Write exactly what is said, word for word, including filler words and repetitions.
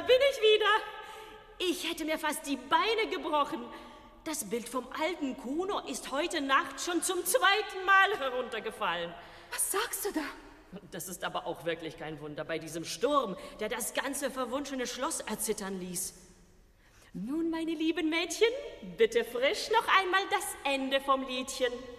bin ich wieder. Ich hätte mir fast die Beine gebrochen. Das Bild vom alten Kuno ist heute Nacht schon zum zweiten Mal heruntergefallen. Was sagst du da? Das ist aber auch wirklich kein Wunder bei diesem Sturm, der das ganze verwunschene Schloss erzittern ließ. Nun, meine lieben Mädchen, bitte frisch noch einmal das Ende vom Liedchen.